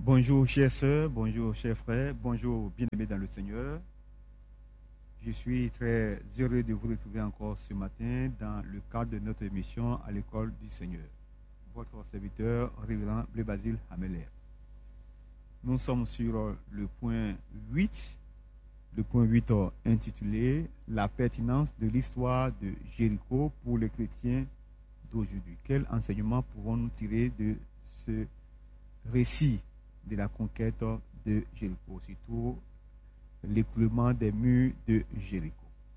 Bonjour chères sœurs, bonjour chers frères, bonjour bien-aimés dans le Seigneur. Je suis très heureux de vous retrouver encore ce matin dans le cadre de notre émission à l'école du Seigneur. Votre serviteur, révérend Blé Basile Hameler. Nous sommes sur le point 8, intitulé « La pertinence de l'histoire de Jéricho pour les chrétiens d'aujourd'hui ». Quel enseignement pouvons-nous tirer de ce récit de la conquête de Jéricho, surtout l'écroulement des murs de Jéricho?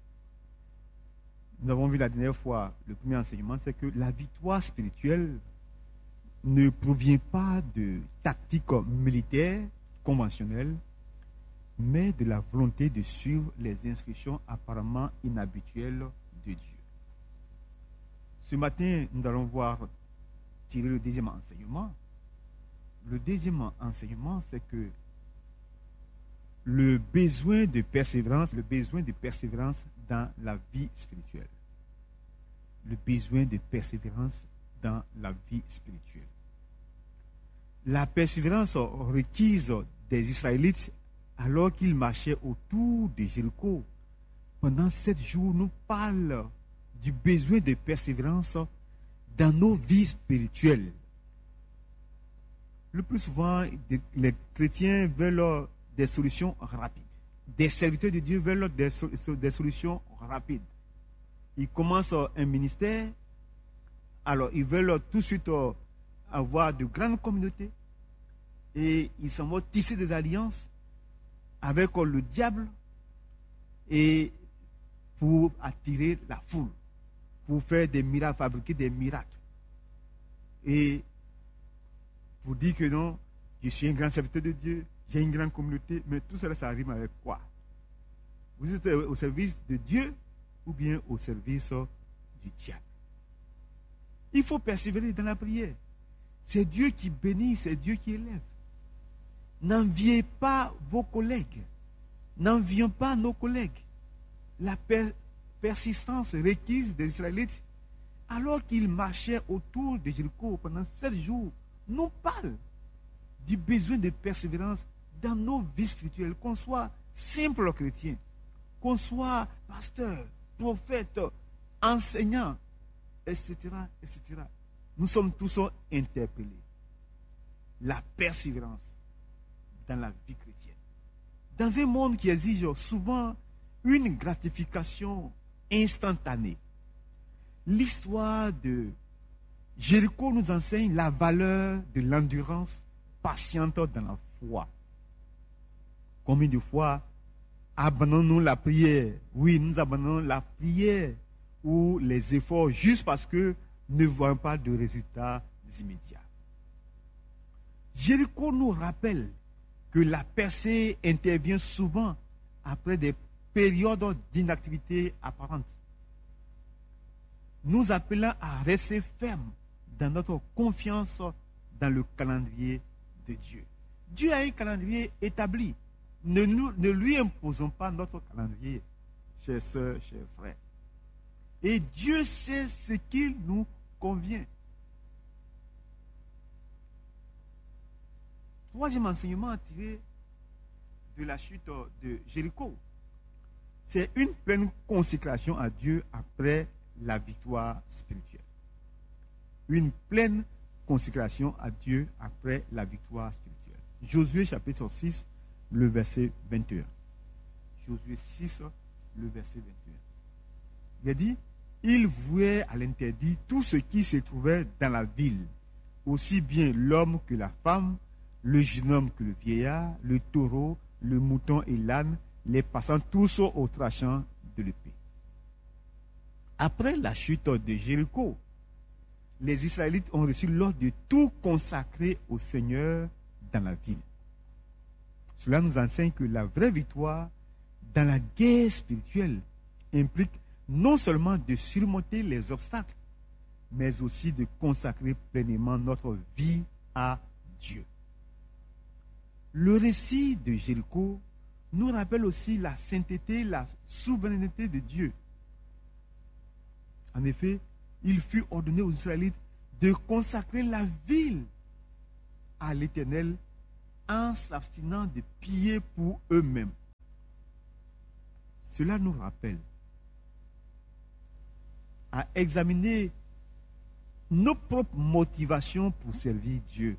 Nous avons vu la dernière fois, le premier enseignement, c'est que la victoire spirituelle ne provient pas de tactiques militaires conventionnelles, mais de la volonté de suivre les instructions apparemment inhabituelles de Dieu. Ce matin, nous allons voir tirer le deuxième enseignement. Le deuxième enseignement, c'est que le besoin de persévérance dans la vie spirituelle. Le besoin de persévérance dans la vie spirituelle. La persévérance requise des Israélites alors qu'ils marchaient autour de Jéricho pendant 7 jours nous parle du besoin de persévérance dans nos vies spirituelles. Le plus souvent, les chrétiens veulent des solutions rapides. Des serviteurs de Dieu veulent des solutions rapides. Ils commencent un ministère, alors ils veulent tout de suite avoir de grandes communautés et ils s'en vont tisser des alliances avec le diable et pour attirer la foule, pour faire des miracles, fabriquer des miracles. Et pour dire que non, je suis un grand serviteur de Dieu, j'ai une grande communauté, mais tout cela, ça rime avec quoi? Vous êtes au service de Dieu ou bien au service du diable? Il faut persévérer dans la prière. C'est Dieu qui bénit, c'est Dieu qui élève. N'enviez pas vos collègues. N'envions pas nos collègues. La persistance requise des Israélites, alors qu'ils marchaient autour de Jéricho pendant 7 jours, nous parle du besoin de persévérance dans nos vies spirituelles, qu'on soit simple chrétien, qu'on soit pasteur, prophète, enseignant, etc., etc. Nous sommes tous interpellés. La persévérance dans la vie chrétienne. Dans un monde qui exige souvent une gratification instantanée, l'histoire de Jéricho nous enseigne la valeur de l'endurance patiente dans la foi. Combien de fois abandonnons-nous la prière? Oui, nous abandonnons la prière ou les efforts juste parce que nous ne voyons pas de résultats immédiats. Jéricho nous rappelle que la percée intervient souvent après des périodes d'inactivité apparente. Nous appelons à rester fermes dans notre confiance dans le calendrier de Dieu. Dieu a un calendrier établi. Ne lui imposons pas notre calendrier, chers sœurs, chers frères. Et Dieu sait ce qu'il nous convient. Troisième enseignement à tirer de la chute de Jéricho, c'est une pleine consécration à Dieu après la victoire spirituelle. Une pleine consécration à Dieu après la victoire spirituelle. Josué chapitre 6, le verset 21. Josué 6, le verset 21. Il a dit, il vouait à l'interdit tout ce qui se trouvait dans la ville, aussi bien l'homme que la femme, le jeune homme que le vieillard, le taureau, le mouton et l'âne, les passant tous au tranchant de l'épée. Après la chute de Jéricho, les Israélites ont reçu l'ordre de tout consacrer au Seigneur dans la ville. Cela nous enseigne que la vraie victoire dans la guerre spirituelle implique non seulement de surmonter les obstacles, mais aussi de consacrer pleinement notre vie à Dieu. Le récit de Jéricho nous rappelle aussi la sainteté, la souveraineté de Dieu. En effet, il fut ordonné aux Israélites de consacrer la ville à l'Éternel en s'abstinant de piller pour eux-mêmes. Cela nous rappelle à examiner nos propres motivations pour servir Dieu.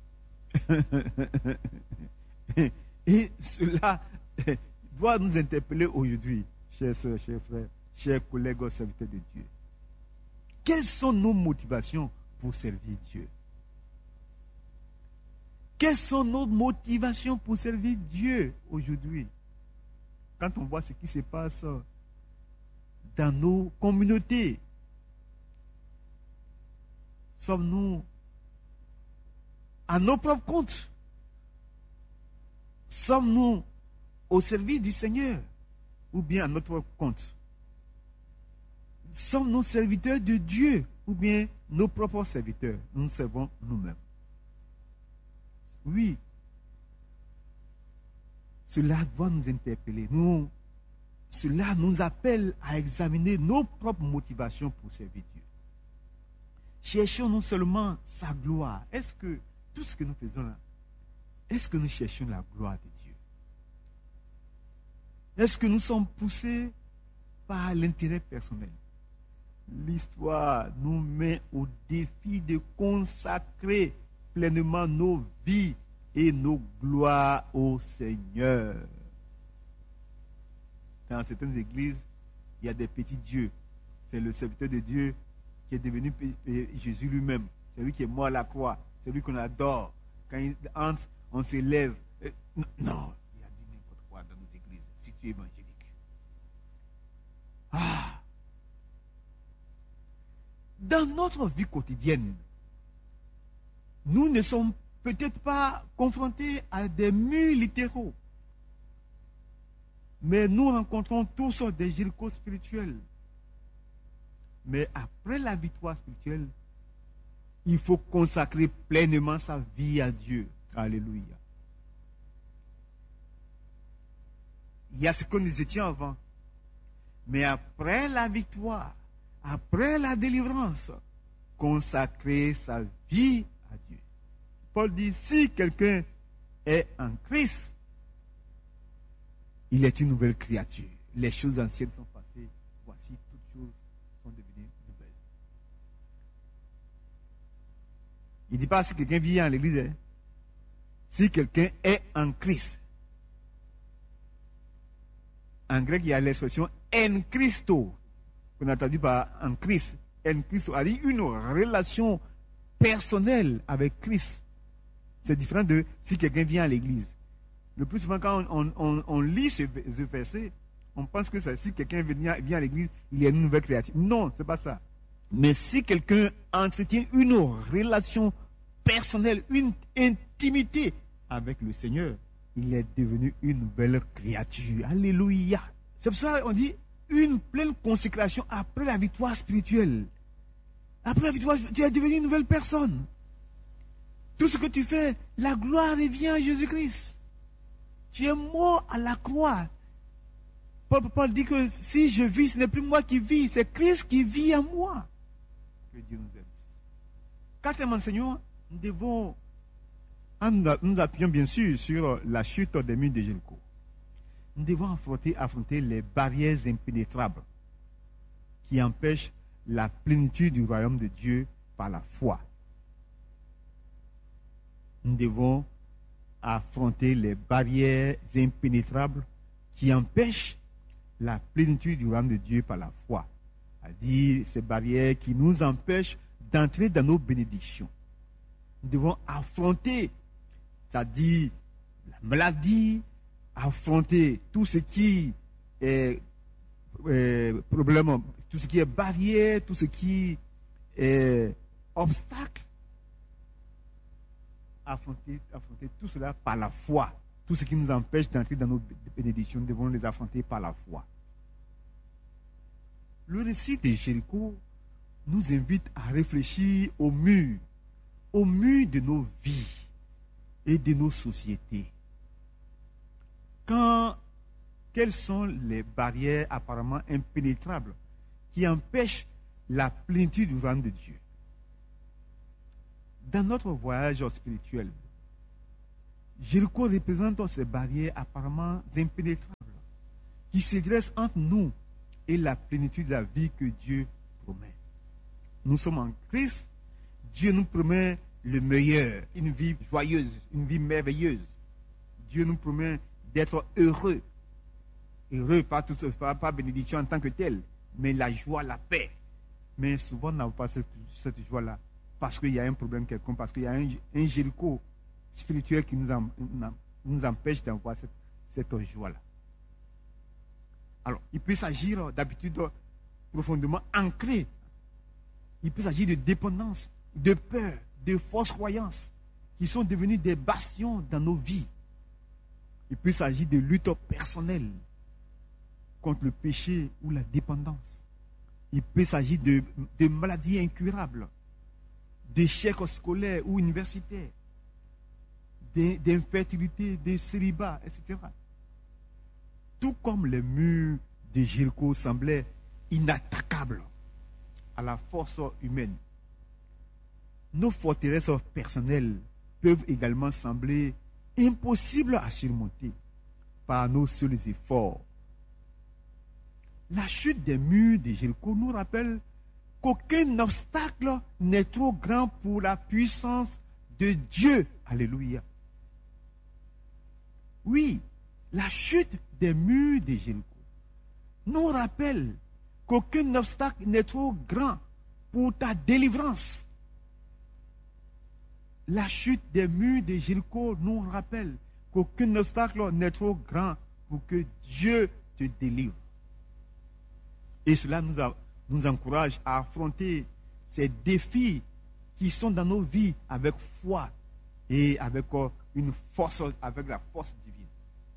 Et cela doit nous interpeller aujourd'hui, chers soeurs, chers frères, chers collègues serviteurs de Dieu. Quelles sont nos motivations pour servir Dieu? Quelles sont nos motivations pour servir Dieu aujourd'hui? Quand on voit ce qui se passe dans nos communautés, sommes-nous à nos propres comptes? Sommes-nous au service du Seigneur ou bien à notre compte? Sommes-nous serviteurs de Dieu ou bien nos propres serviteurs? Nous servons nous-mêmes. Oui, cela doit nous interpeller. Cela nous appelle à examiner nos propres motivations pour servir Dieu. Cherchons non seulement sa gloire. Est-ce que tout ce que nous faisons là, est-ce que nous cherchons la gloire de Dieu? Est-ce que nous sommes poussés par l'intérêt personnel? L'histoire nous met au défi de consacrer pleinement nos vies et nos gloires au Seigneur. Dans certaines églises, il y a des petits dieux. C'est le serviteur de Dieu qui est devenu Jésus lui-même. C'est lui qui est mort à la croix. C'est lui qu'on adore. Quand il entre, on s'élève. Non, il a dit n'importe quoi dans nos églises, si tu es évangélique. Dans notre vie quotidienne, nous ne sommes peut-être pas confrontés à des murs littéraux, mais nous rencontrons tous des Jérichos spirituels. Mais après la victoire spirituelle, il faut consacrer pleinement sa vie à Dieu. Alléluia. Il y a ce que nous étions avant. Mais après la victoire, après la délivrance, consacrer sa vie à Dieu. Paul dit, si quelqu'un est en Christ, il est une nouvelle créature. Les choses anciennes sont passées. Voici, toutes choses sont devenues nouvelles. Il ne dit pas si quelqu'un vient à l'église. Hein. Si quelqu'un est en Christ. En grec, il y a l'expression en Christo, qu'on a traduit par en Christ. En Christo, a dit une relation personnelle avec Christ. C'est différent de si quelqu'un vient à l'église. Le plus souvent, quand on lit ce verset, on pense que si quelqu'un vient à l'église, il y a une nouvelle créature. Non, ce n'est pas ça. Mais si quelqu'un entretient une relation personnelle, une intimité avec le Seigneur, il est devenu une nouvelle créature. Alléluia. C'est pour ça qu'on dit une pleine consécration après la victoire spirituelle. Après la victoire, tu es devenu une nouvelle personne. Tout ce que tu fais, la gloire revient à Jésus-Christ. Tu es mort à la croix. Paul dit que si je vis, ce n'est plus moi qui vis, c'est Christ qui vit en moi. Que Dieu nous aide. Quatrième enseignement, nous appuyons bien sûr sur la chute des murs de Jéricho. Nous devons affronter les barrières impénétrables qui empêchent la plénitude du royaume de Dieu par la foi. Nous devons affronter les barrières impénétrables qui empêchent la plénitude du royaume de Dieu par la foi. C'est-à-dire ces barrières qui nous empêchent d'entrer dans nos bénédictions. Nous devons affronter, c'est-à-dire la maladie, affronter tout ce qui est problème, tout ce qui est barrière, tout ce qui est obstacle. Affronter tout cela par la foi. Tout ce qui nous empêche d'entrer dans nos bénédictions, nous devons les affronter par la foi. Le récit de Jéricho nous invite à réfléchir aux murs de nos vies et de nos sociétés. Quelles sont les barrières apparemment impénétrables qui empêchent la plénitude du royaume de Dieu? Dans notre voyage spirituel, Jéricho représente ces barrières apparemment impénétrables qui se dressent entre nous et la plénitude de la vie que Dieu promet. Nous sommes en Christ. Dieu nous promet le meilleur, une vie joyeuse, une vie merveilleuse. Dieu nous promet d'être heureux. Heureux, pas bénédiction en tant que tel, mais la joie, la paix. Mais souvent, on n'a pas cette joie-là parce qu'il y a un problème quelconque, parce qu'il y a un Jéricho spirituel qui nous empêche d'avoir cette joie-là. Alors, il peut s'agir d'habitudes profondément ancrées. Il peut s'agir de dépendance, de peur, de fausses croyances qui sont devenues des bastions dans nos vies. Il peut s'agir de lutte personnelle contre le péché ou la dépendance. Il peut s'agir de maladies incurables, d'échecs scolaires ou universitaires, d'infertilité, de célibat, etc. Tout comme les murs de Jéricho semblaient inattaquables à la force humaine, nos forteresses personnelles peuvent également sembler impossibles à surmonter par nos seuls efforts. La chute des murs de Jéricho nous rappelle qu'aucun obstacle n'est trop grand pour la puissance de Dieu. Alléluia. Oui, la chute des murs de Jéricho nous rappelle qu'aucun obstacle n'est trop grand pour ta délivrance. La chute des murs de Jéricho nous rappelle qu'aucun obstacle n'est trop grand pour que Dieu te délivre. Et cela nous encourage à affronter ces défis qui sont dans nos vies avec foi et avec une force, avec la force divine.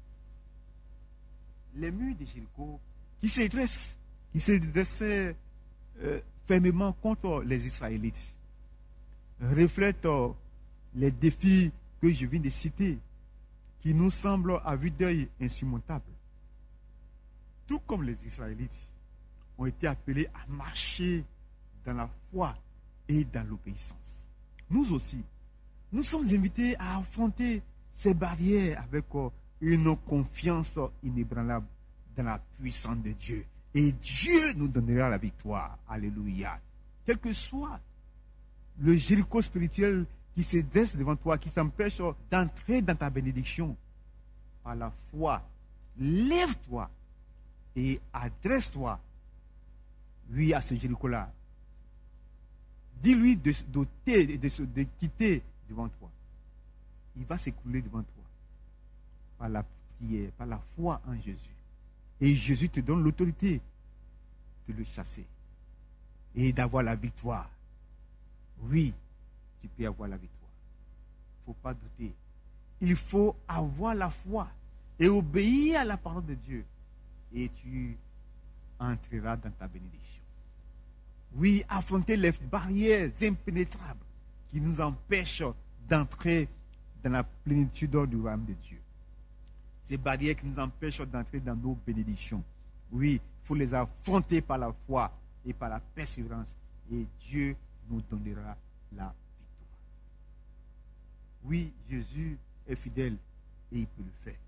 Les murs de Jéricho qui se dressaient fermement contre les Israélites reflètent les défis que je viens de citer, qui nous semblent à vue d'œil insurmontables. Tout comme les Israélites ont été appelés à marcher dans la foi et dans l'obéissance. Nous aussi, nous sommes invités à affronter ces barrières avec une confiance inébranlable dans la puissance de Dieu. Et Dieu nous donnera la victoire. Alléluia. Quel que soit le Jéricho spirituel qui se dresse devant toi, qui t'empêche d'entrer dans ta bénédiction, par la foi, lève-toi et adresse-toi, oui, à ce Jéricho-là. Dis-lui de quitter devant toi. Il va s'écrouler devant toi par la prière, par la foi en Jésus. Et Jésus te donne l'autorité de le chasser et d'avoir la victoire. Oui, tu peux avoir la victoire. Il ne faut pas douter. Il faut avoir la foi et obéir à la parole de Dieu. Et tu entreras dans ta bénédiction. Oui, affronter les barrières impénétrables qui nous empêchent d'entrer dans la plénitude du royaume de Dieu. Ces barrières qui nous empêchent d'entrer dans nos bénédictions. Oui, il faut les affronter par la foi et par la persévérance. Et Dieu nous donnera la victoire. Oui, Jésus est fidèle et il peut le faire.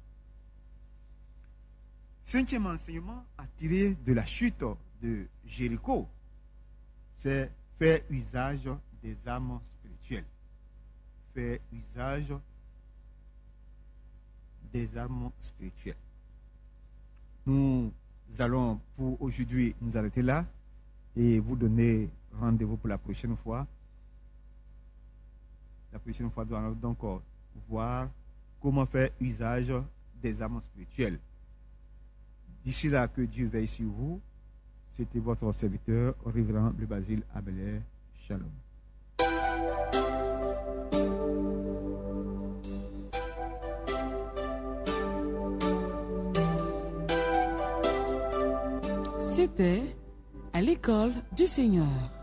Cinquième enseignement à tirer de la chute de Jéricho, c'est faire usage des armes spirituelles. Faire usage des armes spirituelles. Nous allons pour aujourd'hui nous arrêter là et vous donner rendez-vous pour la prochaine fois. La prochaine fois, nous allons donc voir comment faire usage des armes spirituelles. D'ici là, que Dieu veille sur vous. C'était votre serviteur, révérend le Basile Abelair. Shalom. C'était à l'école du Seigneur.